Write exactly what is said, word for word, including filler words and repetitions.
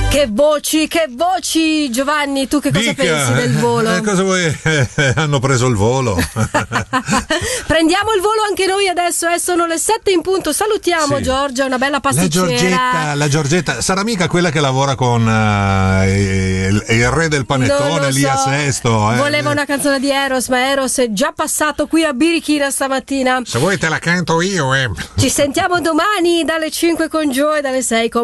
Che voci, che voci, Giovanni, tu che cosa Dica, pensi del volo? Eh, cosa vuoi? Eh, hanno preso il volo. Prendiamo il volo anche noi adesso, eh, sono le sette in punto. Salutiamo Sì. Giorgia, una bella La pasticcera. Giorgetta, la Giorgetta, sarà mica quella che lavora con uh, il, il re del panettone, Non lì lo a so. Sesto. Eh. Voleva una canzone di Eros, ma Eros è già passato qui a Birichina stamattina. Se vuoi te la canto io, eh. Ci sentiamo domani dalle cinque con Gio e dalle sei con